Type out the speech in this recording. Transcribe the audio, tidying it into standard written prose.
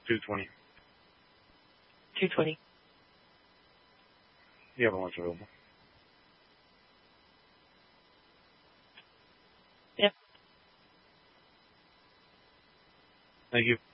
220. 220. You have a lunch available. Yep. Thank you.